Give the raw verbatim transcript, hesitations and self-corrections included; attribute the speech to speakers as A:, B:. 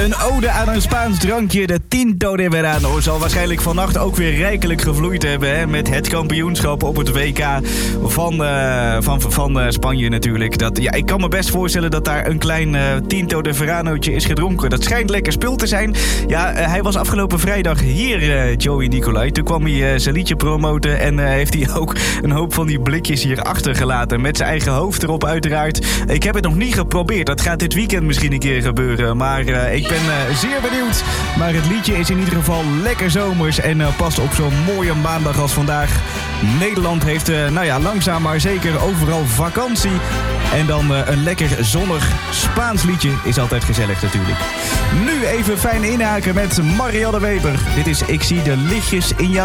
A: Een ode aan een Spaans drankje, de Tinto de Verano, zal waarschijnlijk vannacht ook weer rijkelijk gevloeid hebben. Hè, met het kampioenschap op het W K van, uh, van, van uh, Spanje natuurlijk. Dat, ja, ik kan me best voorstellen dat daar een klein uh, Tinto de Veranootje is gedronken. Dat schijnt lekker spul te zijn. Ja, uh, hij was afgelopen vrijdag hier, uh, Joey Nicolai. Toen kwam hij uh, zijn liedje promoten en uh, heeft hij ook een hoop van die blikjes hier achtergelaten. Met zijn eigen hoofd erop uiteraard. Ik heb het nog niet geprobeerd. Dat gaat dit weekend misschien een keer gebeuren. Maar uh, ik ben uh, zeer benieuwd. Maar het liedje is in ieder geval lekker zomers. En uh, past op zo'n mooie maandag als vandaag. Nederland heeft, uh, nou ja, langzaam maar zeker overal vakantie. En dan uh, een lekker zonnig Spaans liedje is altijd gezellig natuurlijk. Nu even fijn inhaken met Marianne Weber. Dit is Ik zie de lichtjes in jou.